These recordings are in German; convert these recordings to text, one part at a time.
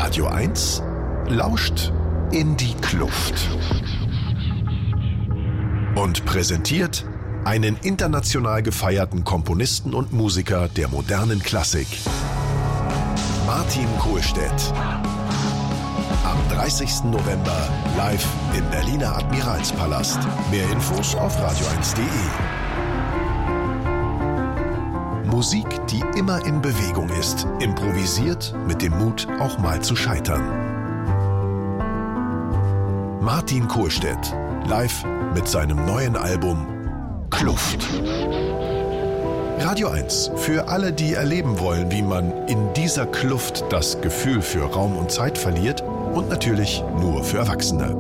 Radio 1 lauscht in die Kluft und präsentiert einen international gefeierten Komponisten und Musiker der modernen Klassik, Martin Kohlstedt. Am 30. November live im Berliner Admiralspalast. Mehr Infos auf radio1.de. Musik, die immer in Bewegung ist, improvisiert mit dem Mut, auch mal zu scheitern. Martin Kohlstedt, live mit seinem neuen Album Kluft. Radio 1, für alle, die erleben wollen, wie man in dieser Kluft das Gefühl für Raum und Zeit verliert, und natürlich nur für Erwachsene.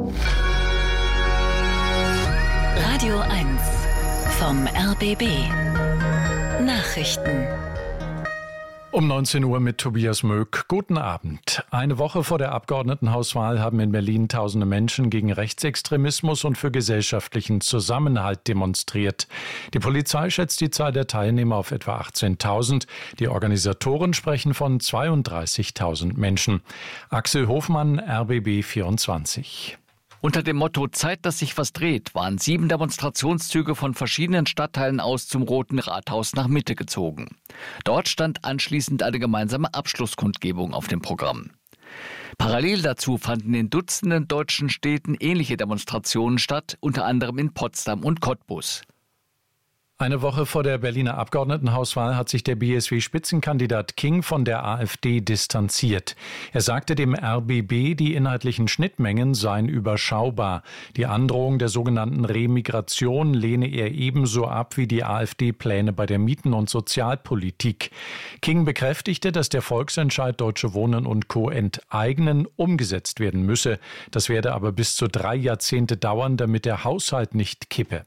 Radio 1 vom RBB. Nachrichten. Um 19 Uhr mit Tobias Möck. Guten Abend. Eine Woche vor der Abgeordnetenhauswahl haben in Berlin tausende Menschen gegen Rechtsextremismus und für gesellschaftlichen Zusammenhalt demonstriert. Die Polizei schätzt die Zahl der Teilnehmer auf etwa 18.000. Die Organisatoren sprechen von 32.000 Menschen. Axel Hofmann, RBB 24. Unter dem Motto »Zeit, dass sich was dreht« waren 7 Demonstrationszüge von verschiedenen Stadtteilen aus zum Roten Rathaus nach Mitte gezogen. Dort stand anschließend eine gemeinsame Abschlusskundgebung auf dem Programm. Parallel dazu fanden in Dutzenden deutschen Städten ähnliche Demonstrationen statt, unter anderem in Potsdam und Cottbus. Eine Woche vor der Berliner Abgeordnetenhauswahl hat sich der BSW-Spitzenkandidat King von der AfD distanziert. Er sagte dem RBB, die inhaltlichen Schnittmengen seien überschaubar. Die Androhung der sogenannten Remigration lehne er ebenso ab wie die AfD-Pläne bei der Mieten- und Sozialpolitik. King bekräftigte, dass der Volksentscheid Deutsche Wohnen und Co. enteignen umgesetzt werden müsse. Das werde aber bis zu 3 Jahrzehnte dauern, damit der Haushalt nicht kippe.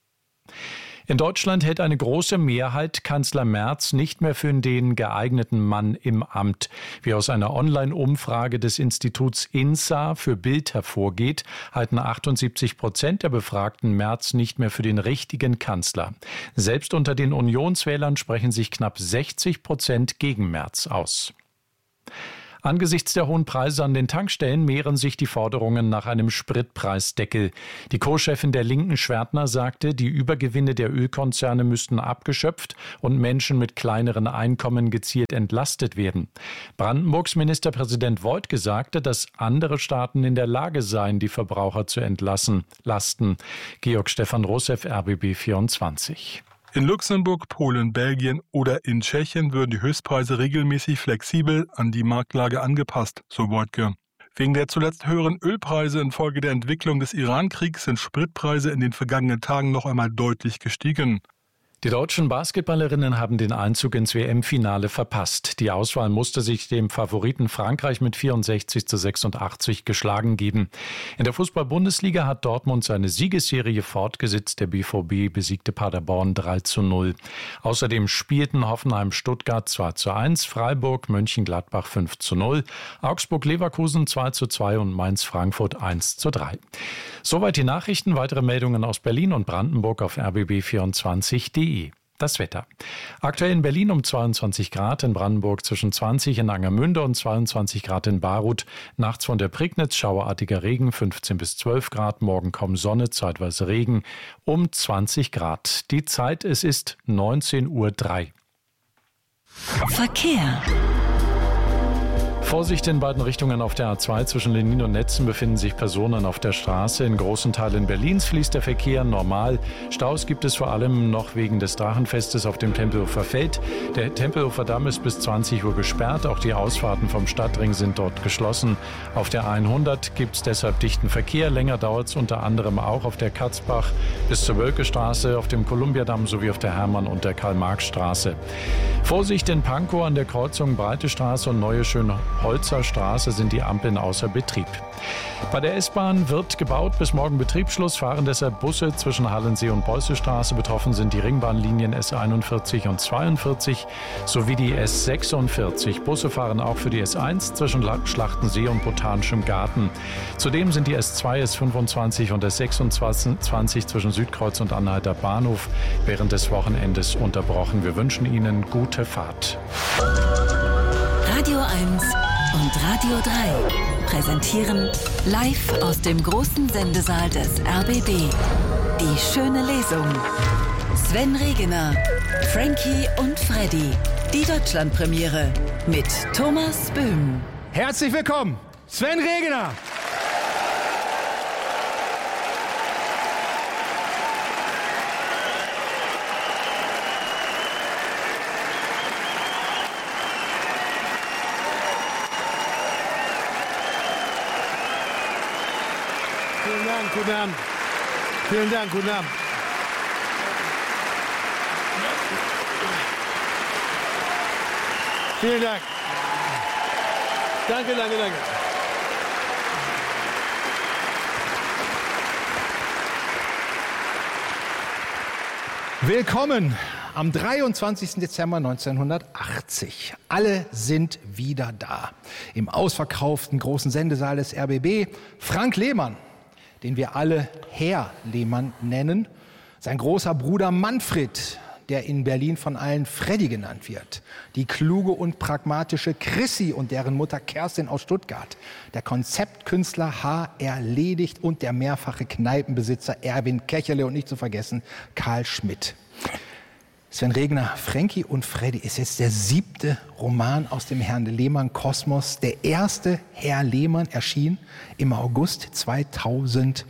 In Deutschland hält eine große Mehrheit Kanzler Merz nicht mehr für den geeigneten Mann im Amt. Wie aus einer Online-Umfrage des Instituts INSA für Bild hervorgeht, halten 78% der Befragten Merz nicht mehr für den richtigen Kanzler. Selbst unter den Unionswählern sprechen sich knapp 60% gegen Merz aus. Angesichts der hohen Preise an den Tankstellen mehren sich die Forderungen nach einem Spritpreisdeckel. Die Co-Chefin der Linken, Schwertner, sagte, die Übergewinne der Ölkonzerne müssten abgeschöpft und Menschen mit kleineren Einkommen gezielt entlastet werden. Brandenburgs Ministerpräsident Woidke sagte, dass andere Staaten in der Lage seien, die Verbraucher zu entlasten. Georg Stefan Rosev, RBB 24. In Luxemburg, Polen, Belgien oder in Tschechien würden die Höchstpreise regelmäßig flexibel an die Marktlage angepasst, so Woidke. Wegen der zuletzt höheren Ölpreise infolge der Entwicklung des Iran-Kriegs sind Spritpreise in den vergangenen Tagen noch einmal deutlich gestiegen. Die deutschen Basketballerinnen haben den Einzug ins WM-Finale verpasst. Die Auswahl musste sich dem Favoriten Frankreich mit 64:86 geschlagen geben. In der Fußball-Bundesliga hat Dortmund seine Siegesserie fortgesetzt. Der BVB besiegte Paderborn 3:0. Außerdem spielten Hoffenheim-Stuttgart 2:1, Freiburg Mönchengladbach 5:0, Augsburg-Leverkusen 2:2 und Mainz-Frankfurt 1:3. Soweit die Nachrichten. Weitere Meldungen aus Berlin und Brandenburg auf rbb24.de. Das Wetter. Aktuell in Berlin um 22 Grad, in Brandenburg zwischen 20 in Angermünde und 22 Grad in Baruth. Nachts von der Prignitz schauerartiger Regen, 15 bis 12 Grad. Morgen kaum Sonne, zeitweise Regen, um 20 Grad. Die Zeit, es ist 19:03 Uhr. Verkehr. Vorsicht in beiden Richtungen auf der A2 zwischen Lenin und Netzen befinden sich Personen auf der Straße. In großen Teilen Berlins fließt der Verkehr normal. Staus gibt es vor allem noch wegen des Drachenfestes auf dem Tempelhofer Feld. Der Tempelhofer Damm ist bis 20 Uhr gesperrt. Auch die Ausfahrten vom Stadtring sind dort geschlossen. Auf der 100 gibt es deshalb dichten Verkehr. Länger dauert es unter anderem auch auf der Katzbach bis zur Wölkestraße, auf dem Kolumbiadamm sowie auf der Hermann- und der Karl-Marx-Straße. Vorsicht in Pankow an der Kreuzung Breite Straße und Neue Schönholzer Straße sind die Ampeln außer Betrieb. Bei der S-Bahn wird gebaut, bis morgen Betriebsschluss, fahren deshalb Busse zwischen Hallensee und Beuße-Straße. Betroffen sind die Ringbahnlinien S41 und 42 sowie die S46. Busse fahren auch für die S1 zwischen Schlachtensee und Botanischem Garten. Zudem sind die S2, S25 und S26 zwischen Südkreuz und Anhalter Bahnhof während des Wochenendes unterbrochen. Wir wünschen Ihnen gute Fahrt. Radio 1 und Radio 3 präsentieren live aus dem großen Sendesaal des RBB die schöne Lesung. Sven Regener, Frankie und Freddy. Die Deutschlandpremiere mit Thomas Böhm. Herzlich willkommen, Sven Regener. Vielen Dank, guten Abend. Vielen Dank, guten Abend. Vielen Dank. Danke. Willkommen am 23. Dezember 1980. Alle sind wieder da. Im ausverkauften großen Sendesaal des RBB. Frank Lehmann, den wir alle Herr Lehmann nennen. Sein großer Bruder Manfred, der in Berlin von allen Freddy genannt wird. Die kluge und pragmatische Chrissy und deren Mutter Kerstin aus Stuttgart. Der Konzeptkünstler H.R. Ledigt und der mehrfache Kneipenbesitzer Erwin Kecherle und nicht zu vergessen Karl Schmidt. Sven Regener, Frankie und Freddy ist jetzt der 7. Roman aus dem Herrn Lehmann-Kosmos. Der erste Herr Lehmann erschien im August 2001.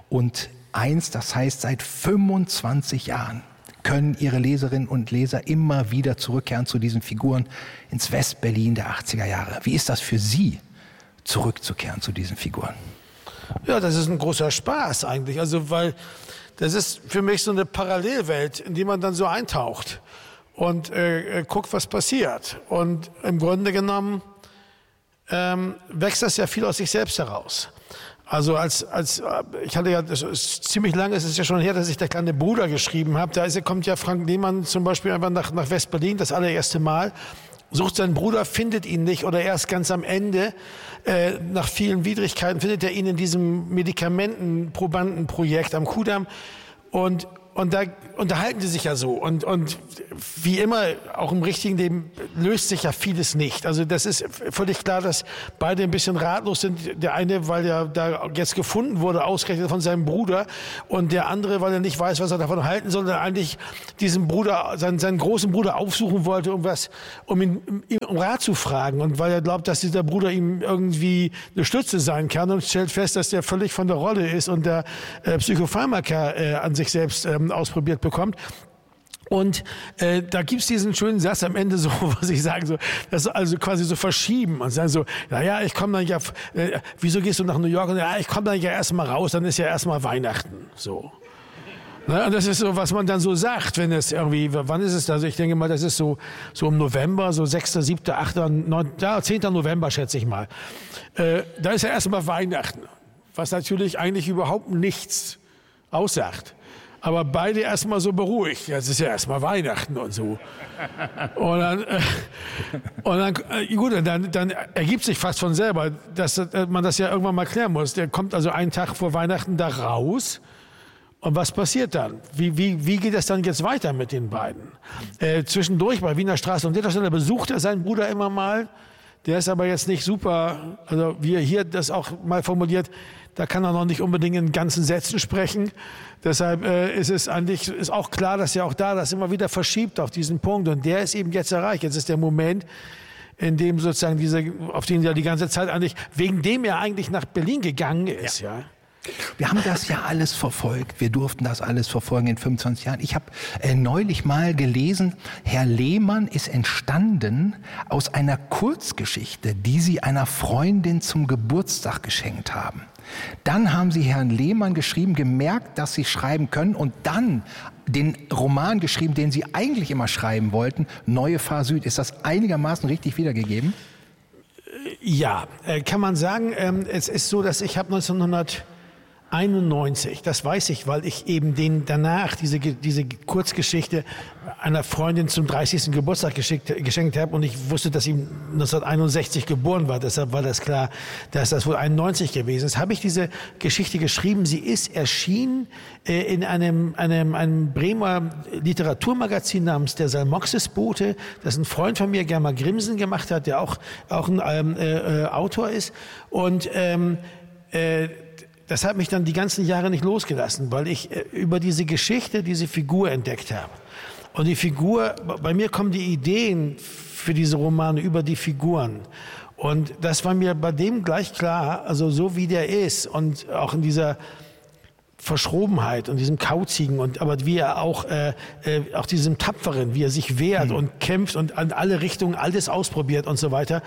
Das heißt, seit 25 Jahren können Ihre Leserinnen und Leser immer wieder zurückkehren zu diesen Figuren ins Westberlin der 80er Jahre. Wie ist das für Sie, zurückzukehren zu diesen Figuren? Ja, das ist ein großer Spaß eigentlich. Also, weil das ist für mich so eine Parallelwelt, in die man dann so eintaucht und guckt, was passiert. Und im Grunde genommen wächst das ja viel aus sich selbst heraus. Also ich hatte ja, das ist ziemlich lange, es ist ja schon her, dass ich der kleine Bruder geschrieben habe. Da kommt ja Frank Lehmann zum Beispiel einfach nach West-Berlin, das allererste Mal, sucht seinen Bruder, findet ihn nicht oder erst ganz am Ende, nach vielen Widrigkeiten, findet er ihn in diesem Medikamentenprobandenprojekt am Kudamm und da unterhalten die sich ja so und wie immer, auch im richtigen Leben löst sich ja vieles nicht. Also das ist völlig klar, dass beide ein bisschen ratlos sind. Der eine, weil er da jetzt gefunden wurde, ausgerechnet von seinem Bruder und der andere, weil er nicht weiß, was er davon halten soll, der eigentlich diesen Bruder, seinen großen Bruder aufsuchen wollte, um ihn um Rat zu fragen und weil er glaubt, dass dieser Bruder ihm irgendwie eine Stütze sein kann und stellt fest, dass der völlig von der Rolle ist und der Psychopharmaka an sich selbst ausprobiert bekommt. Und da gibt's diesen schönen Satz am Ende so, was ich sagen so, das also quasi so verschieben und sagen so, naja, ich komme dann ja, wieso gehst du nach New York? Und ja, ich komme dann ja erstmal raus, dann ist ja erstmal Weihnachten, so. Na, und das ist so, was man dann so sagt, wenn es irgendwie, wann ist es? Also ich denke mal, das ist so im November, so 6., 7., 8., 9., ja, 10. November schätze ich mal. Da ist ja erstmal Weihnachten, was natürlich eigentlich überhaupt nichts aussagt. Aber beide erstmal so beruhigt. Ja, es ist ja erstmal Weihnachten und so. Und dann ergibt sich fast von selber, dass man das ja irgendwann mal klären muss. Der kommt also einen Tag vor Weihnachten da raus. Und was passiert dann? Wie geht es dann jetzt weiter mit den beiden? Zwischendurch bei Wiener Straße und Litterstelle besucht er seinen Bruder immer mal. Der ist aber jetzt nicht super, also wie er hier das auch mal formuliert, da kann er noch nicht unbedingt in ganzen Sätzen sprechen. Deshalb ist auch klar, dass er auch da das immer wieder verschiebt auf diesen Punkt. Und der ist eben jetzt erreicht. Jetzt ist der Moment, in dem sozusagen auf den er die ganze Zeit wegen dem er eigentlich nach Berlin gegangen ist, ja. Wir haben das ja alles verfolgt. Wir durften das alles verfolgen in 25 Jahren. Ich habe neulich mal gelesen, Herr Lehmann ist entstanden aus einer Kurzgeschichte, die Sie einer Freundin zum Geburtstag geschenkt haben. Dann haben Sie Herrn Lehmann geschrieben, gemerkt, dass Sie schreiben können und dann den Roman geschrieben, den Sie eigentlich immer schreiben wollten, Neue Fahr Süd. Ist das einigermaßen richtig wiedergegeben? Ja, kann man sagen. Es ist so, dass ich habe 91, das weiß ich, weil ich eben denen danach diese Kurzgeschichte einer Freundin zum 30. Geburtstag geschenkt habe und ich wusste, dass ihm 1961 geboren war, deshalb war das klar, dass das wohl 91 gewesen ist. Habe ich diese Geschichte geschrieben, sie ist erschienen in einem Bremer Literaturmagazin namens der Salmoxis-Bote, das ein Freund von mir, Germa Grimsen, gemacht hat, der auch ein Autor ist und das hat mich dann die ganzen Jahre nicht losgelassen, weil ich über diese Geschichte, diese Figur entdeckt habe. Und die Figur, bei mir kommen die Ideen für diese Romane über die Figuren. Und das war mir bei dem gleich klar, also so wie der ist und auch in dieser Verschrobenheit und diesem Kauzigen aber wie er auch diesem Tapferen, wie er sich wehrt und kämpft und an alle Richtungen alles ausprobiert und so weiter,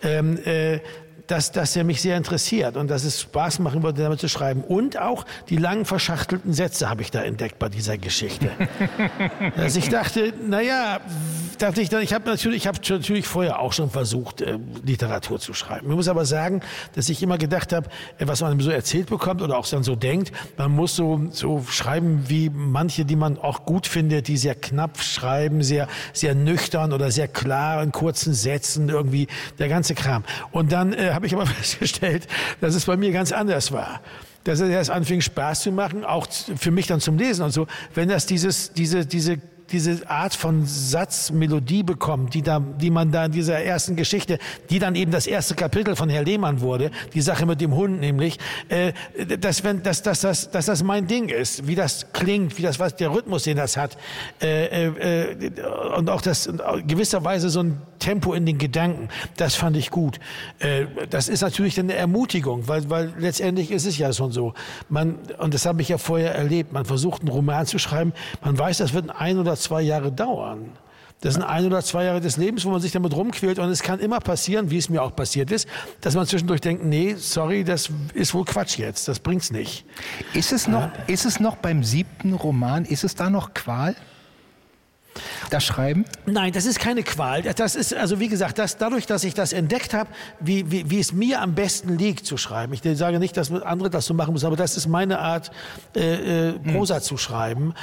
dass er mich sehr interessiert und dass es Spaß machen würde, damit zu schreiben. Und auch die langen verschachtelten Sätze habe ich da entdeckt bei dieser Geschichte. Dass ich dachte, ich habe natürlich vorher auch schon versucht, Literatur zu schreiben. Ich muss aber sagen, dass ich immer gedacht habe, was man so erzählt bekommt oder auch dann so denkt, man muss so schreiben wie manche, die man auch gut findet, die sehr knapp schreiben, sehr, sehr nüchtern oder sehr klar in kurzen Sätzen, irgendwie der ganze Kram. Und dann habe ich aber festgestellt, dass es bei mir ganz anders war. Dass es erst anfing, Spaß zu machen, auch für mich dann zum Lesen und so. Wenn das diese Art von Satzmelodie bekommt, die man da in dieser ersten Geschichte, die dann eben das erste Kapitel von Herr Lehmann wurde, die Sache mit dem Hund nämlich, dass das mein Ding ist, wie das klingt, was der Rhythmus, den das hat, und auch das gewisserweise so ein Tempo in den Gedanken, das fand ich gut. Das ist natürlich dann eine Ermutigung, weil letztendlich ist es ja schon so. Und das habe ich ja vorher erlebt, man versucht einen Roman zu schreiben, man weiß, das wird 1 oder 2 Jahre dauern. Das sind 1 oder 2 Jahre des Lebens, wo man sich damit rumquält und es kann immer passieren, wie es mir auch passiert ist, dass man zwischendurch denkt, nee, sorry, das ist wohl Quatsch jetzt, das bringt's nicht. Ist es noch beim 7. Roman, ist es da noch Qual? Das Schreiben? Nein, das ist keine Qual. Das ist, also wie gesagt, dadurch, dass ich das entdeckt habe, wie es mir am besten liegt zu schreiben. Ich sage nicht, dass andere das so machen müssen, aber das ist meine Art, Prosa zu schreiben.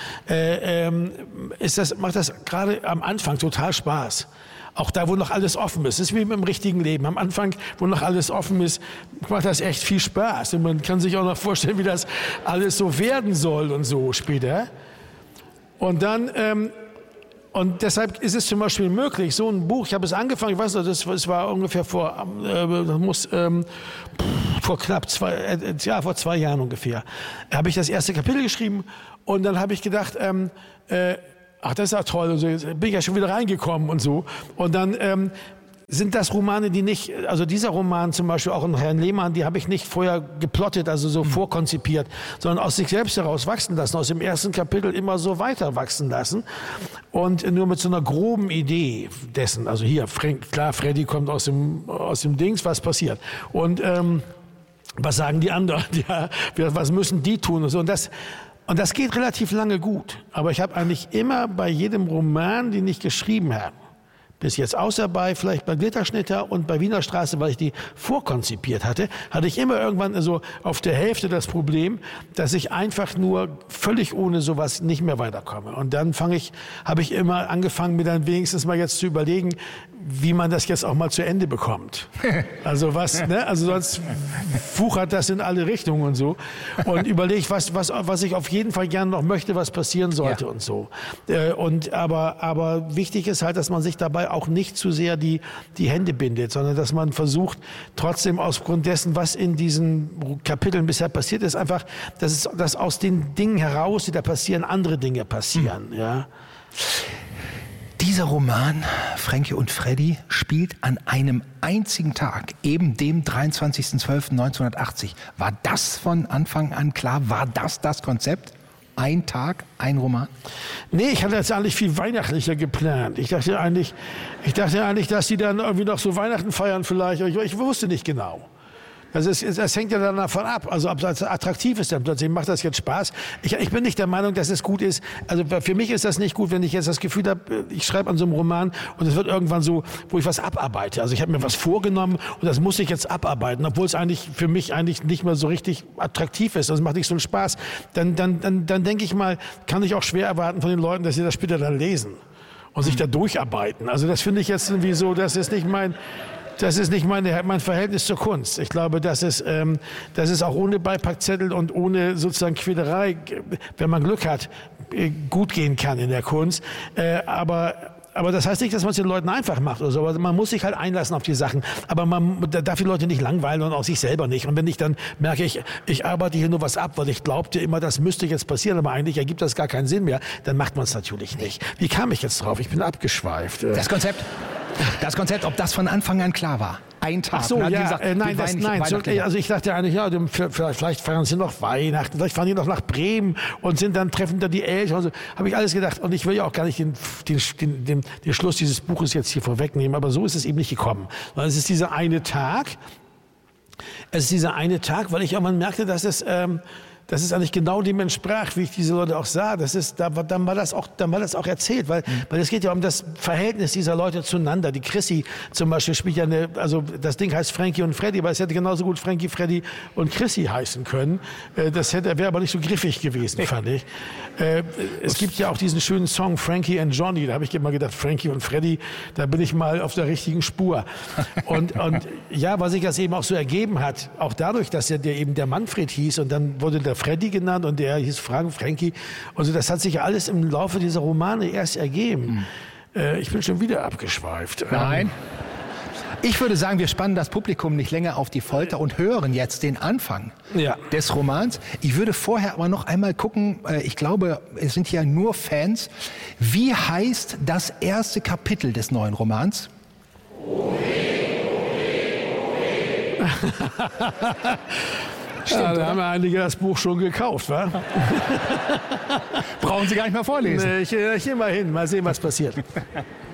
Macht das gerade am Anfang total Spaß. Auch da, wo noch alles offen ist. Das ist wie im richtigen Leben. Am Anfang, wo noch alles offen ist, macht das echt viel Spaß. Und man kann sich auch noch vorstellen, wie das alles so werden soll und so später. Und dann... Und deshalb ist es zum Beispiel möglich, so ein Buch, ich habe es angefangen, ich weiß nicht, das war ungefähr vor 2 Jahren ungefähr, habe ich das erste Kapitel geschrieben und dann habe ich gedacht, das ist ja toll, also jetzt bin ich ja schon wieder reingekommen und so. Und dann sind das Romane, die nicht, also dieser Roman zum Beispiel auch in Herrn Lehmann, die habe ich nicht vorher geplottet, also so vorkonzipiert, sondern aus sich selbst heraus wachsen lassen, aus dem ersten Kapitel immer so weiter wachsen lassen und nur mit so einer groben Idee dessen, also hier, klar, Freddy kommt aus dem Dings, was passiert und was sagen die anderen, ja, was müssen die tun und so und das geht relativ lange gut, aber ich habe eigentlich immer bei jedem Roman, den ich geschrieben habe, bis jetzt außer vielleicht bei Glitterschnitter und bei Wiener Straße, weil ich die vorkonzipiert hatte ich immer irgendwann so auf der Hälfte das Problem, dass ich einfach nur völlig ohne sowas nicht mehr weiterkomme. Und dann habe ich immer angefangen, mir dann wenigstens mal jetzt zu überlegen, wie man das jetzt auch mal zu Ende bekommt. Also also sonst wuchert das in alle Richtungen und so. Und überlege, was ich auf jeden Fall gerne noch möchte, was passieren sollte und so. Aber wichtig ist halt, dass man sich dabei auch nicht zu sehr die Hände bindet, sondern dass man versucht, trotzdem aufgrund dessen, was in diesen Kapiteln bisher passiert ist, einfach, dass aus den Dingen heraus, die da passieren, andere Dinge passieren. Ja. Dieser Roman, Frankie und Freddy, spielt an einem einzigen Tag, eben dem 23.12.1980. War das von Anfang an klar? War das Konzept? Ein Tag, ein Roman? Nee, ich hatte jetzt eigentlich viel weihnachtlicher geplant. Ich dachte eigentlich, dass die dann irgendwie noch so Weihnachten feiern vielleicht. Ich wusste nicht genau. Das hängt ja dann davon ab. Also ob es attraktiv ist, dann plötzlich macht das jetzt Spaß. Ich bin nicht der Meinung, dass es gut ist. Also für mich ist das nicht gut, wenn ich jetzt das Gefühl habe, ich schreibe an so einem Roman und es wird irgendwann so, wo ich was abarbeite. Also ich habe mir was vorgenommen und das muss ich jetzt abarbeiten, obwohl es für mich nicht mehr so richtig attraktiv ist. Das macht nicht so einen Spaß. Dann denke ich mal, kann ich auch schwer erwarten von den Leuten, dass sie das später dann lesen und sich da durcharbeiten. Also das finde ich jetzt irgendwie so, das ist nicht mein Verhältnis zur Kunst. Ich glaube, dass es auch ohne Beipackzettel und ohne sozusagen Quälerei, wenn man Glück hat, gut gehen kann in der Kunst. Aber das heißt nicht, dass man es den Leuten einfach macht oder so. Aber man muss sich halt einlassen auf die Sachen. Aber man darf die Leute nicht langweilen und auch sich selber nicht. Und wenn ich dann merke, ich arbeite hier nur was ab, weil ich glaubte immer, das müsste jetzt passieren, aber eigentlich ergibt das gar keinen Sinn mehr, dann macht man es natürlich nicht. Wie kam ich jetzt drauf? Ich bin abgeschweift. Das Konzept, ob das von Anfang an klar war. Ein Tag. Ach so, ja, nein. Also ich dachte eigentlich, ja, vielleicht feiern sie noch Weihnachten, vielleicht fahren die noch nach Bremen und treffen da die Eltern. Also habe ich alles gedacht. Und ich will ja auch gar nicht den Schluss dieses Buches jetzt hier vorwegnehmen, aber so ist es eben nicht gekommen. Weil es ist dieser eine Tag. Weil ich irgendwann merkte, dass es eigentlich genau dem entsprach, wie ich diese Leute auch sah. Dann war das auch erzählt, weil es geht ja um das Verhältnis dieser Leute zueinander. Die Chrissy zum Beispiel spielt ja also das Ding heißt Frankie und Freddy, aber es hätte genauso gut Frankie, Freddy und Chrissy heißen können. Wäre aber nicht so griffig gewesen, fand ich. Es gibt ja auch diesen schönen Song Frankie and Johnny. Da habe ich immer gedacht, Frankie und Freddy, da bin ich mal auf der richtigen Spur. Und ja, weil sich das eben auch so ergeben hat, auch dadurch, dass der eben der Manfred hieß und dann wurde der Freddy genannt und der hieß Frankie. Also das hat sich ja alles im Laufe dieser Romane erst ergeben. Ich bin schon wieder abgeschweift. Nein. Ich würde sagen, wir spannen das Publikum nicht länger auf die Folter und hören jetzt den Anfang des Romans. Ich würde vorher aber noch einmal gucken, ich glaube, es sind ja nur Fans. Wie heißt das erste Kapitel des neuen Romans? Stimmt, ja, da haben einige das Buch schon gekauft, wa? Brauchen Sie gar nicht mehr vorlesen. Nee, ich gehe mal hin, mal sehen, was passiert.